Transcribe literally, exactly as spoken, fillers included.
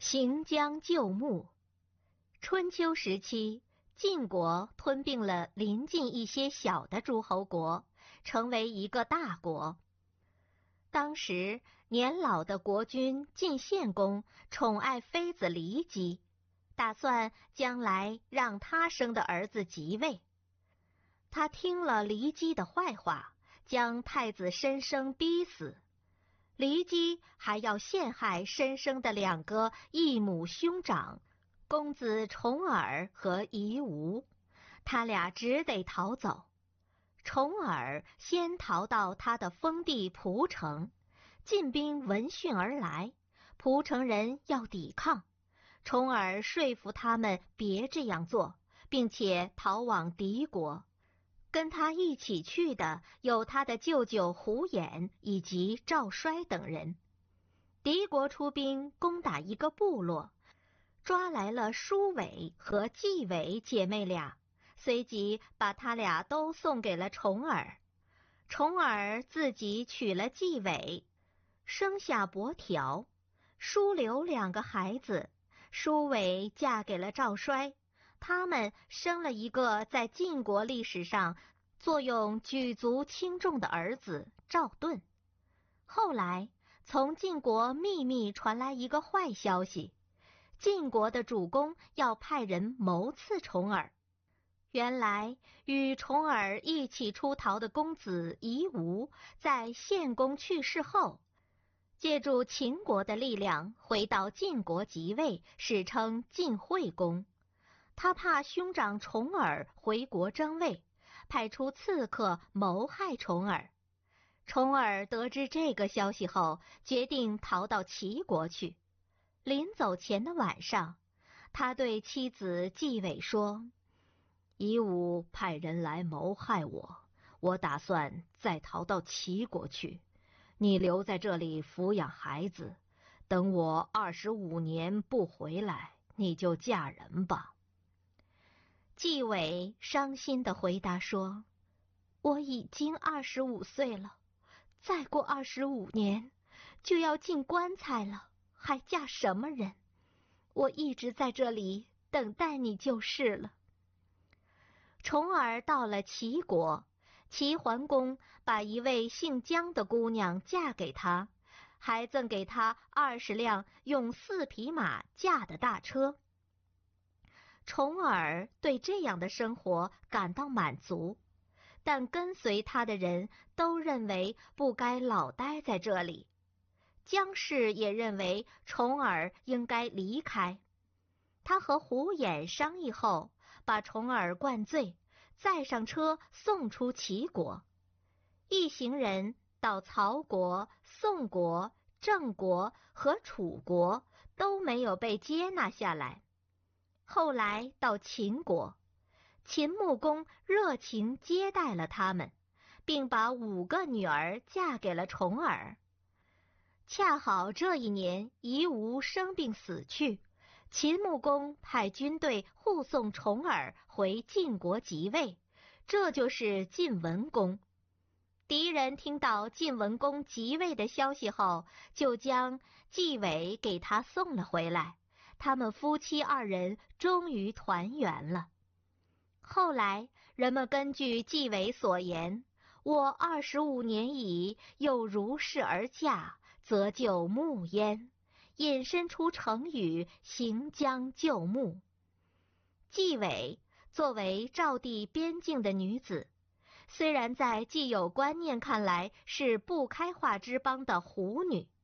行将就木。春秋时期，晋国吞并了邻近一些小的诸侯国，成为一个大国。当时年老的国君晋献公宠爱妃子骊姬，打算将来让他生的儿子即位。他听了骊姬的坏话，将太子申生逼死。骊姬还要陷害申生的两个异母兄长，公子重耳和夷吾，他俩只得逃走。重耳先逃到他的封地蒲城，晋兵闻讯而来，蒲城人要抵抗，重耳说服他们别这样做，并且逃往敌国。跟他一起去的有他的舅舅胡衍以及赵衰等人。敌国出兵攻打一个部落，抓来了舒伟和季伟姐妹俩，随即把他俩都送给了重耳。重耳自己娶了季伟，生下伯条、舒刘两个孩子。舒伟嫁给了赵衰，他们生了一个在晋国历史上作用举足轻重的儿子赵盾。后来从晋国秘密传来一个坏消息，晋国的主公要派人谋刺重耳。原来与重耳一起出逃的公子夷吾，在献公去世后，借助秦国的力量回到晋国即位，史称晋惠公。他怕兄长重耳回国争位，派出刺客谋害重耳。重耳得知这个消息后，决定逃到齐国去。临走前的晚上，他对妻子季伟说：夷吾派人来谋害我，我打算再逃到齐国去。你留在这里抚养孩子，等我二十五年不回来，你就嫁人吧。季伟伤心地回答说：我已经二十五岁了，再过二十五年就要进棺材了，还嫁什么人？我一直在这里等待你就是了。重耳到了齐国，齐桓公把一位姓姜的姑娘嫁给他，还赠给他二十辆用四匹马驾的大车。重耳对这样的生活感到满足，但跟随他的人都认为不该老待在这里。姜氏也认为重耳应该离开。他和胡衍商议后，把重耳灌醉，载上车送出齐国。一行人到曹国、宋国、郑国和楚国，都没有被接纳下来。后来到秦国，秦穆公热情接待了他们，并把五个女儿嫁给了重耳。恰好这一年夷吾生病死去，秦穆公派军队护送重耳回晋国即位，这就是晋文公。敌人听到晋文公即位的消息后，就将季伟给他送了回来，他们夫妻二人终于团圆了。后来人们根据季伟所言，我二十五年矣，又如是而嫁，则就木焉，引申出成语行将就木。季伟作为赵地边境的女子，虽然在既有观念看来是不开化之邦的狐女，